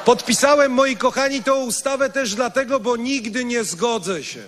Podpisałem, moi kochani, tą ustawę też dlatego, bo nigdy nie zgodzę się,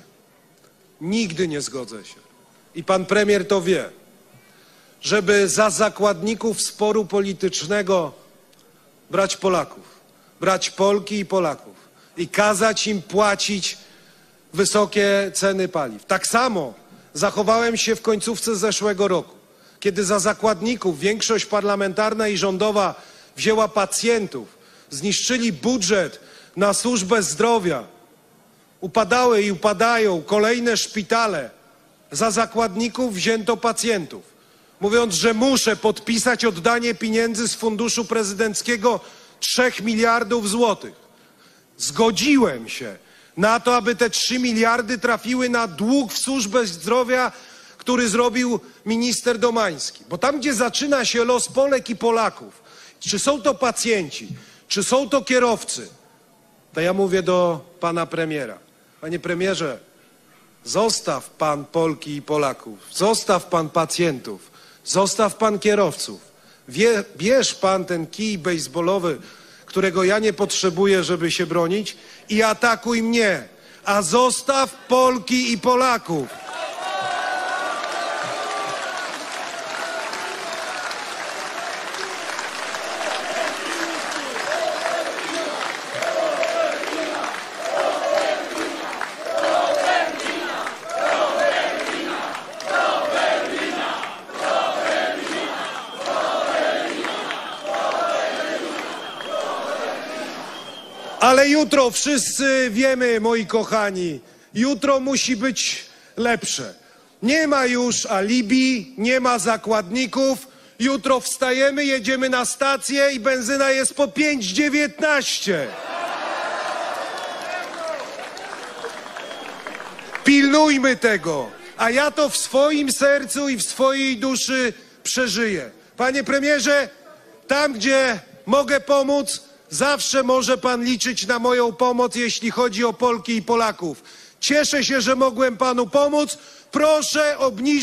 i pan premier to wie, żeby za zakładników sporu politycznego brać Polaków, brać Polki i Polaków i kazać im płacić wysokie ceny paliw. Tak samo zachowałem się w końcówce zeszłego roku, kiedy za zakładników większość parlamentarna i rządowa wzięła pacjentów, zniszczyli budżet na służbę zdrowia, upadały i upadają kolejne szpitale. Za zakładników wzięto pacjentów, mówiąc, że muszę podpisać oddanie pieniędzy z funduszu prezydenckiego 3 miliardów złotych. Zgodziłem się na to, aby te 3 miliardy trafiły na dług w służbę zdrowia, który zrobił minister Domański. Bo tam, gdzie zaczyna się los Polek i Polaków, czy są to pacjenci, czy są to kierowcy, to ja mówię do pana premiera: panie premierze, zostaw pan Polki i Polaków, zostaw pan pacjentów, zostaw pan kierowców, bierz pan ten kij bejsbolowy, którego ja nie potrzebuję, żeby się bronić, i atakuj mnie, a zostaw Polki i Polaków. Ale jutro, wszyscy wiemy, moi kochani, jutro musi być lepsze. Nie ma już alibi, nie ma zakładników. Jutro wstajemy, jedziemy na stację i benzyna jest po 5,19. Pilnujmy tego, a ja to w swoim sercu i w swojej duszy przeżyję. Panie premierze, tam gdzie mogę pomóc, zawsze może pan liczyć na moją pomoc, jeśli chodzi o Polki i Polaków. Cieszę się, że mogłem panu pomóc. Proszę obniżyć